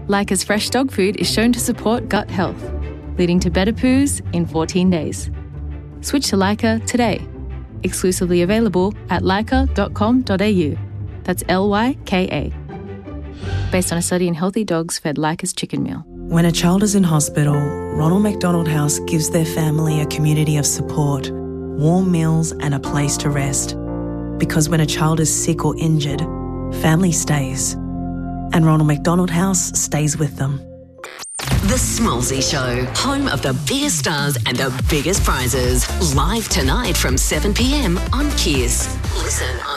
Leica's fresh dog food is shown to support gut health, leading to better poos in 14 days. Switch to Leica today. Exclusively available at leica.com.au. That's Lyka. Based on a study in healthy dogs fed Leica's chicken meal. When a child is in hospital, Ronald McDonald House gives their family a community of support, warm meals and a place to rest. Because when a child is sick or injured, family stays. And Ronald McDonald House stays with them. The Smallsy Show, home of the biggest stars and the biggest prizes. Live tonight from 7 p.m. on Kiss. Listen